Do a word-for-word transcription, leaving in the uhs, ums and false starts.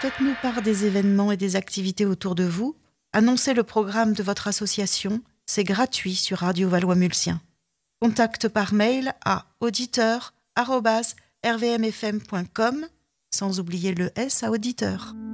faites-nous part des événements et des activités autour de vous. Annoncez le programme de votre association. C'est gratuit sur Radio Valois-Mulsien. Contact par mail à auditeur arobase r v m f m point com, sans oublier le S à auditeur.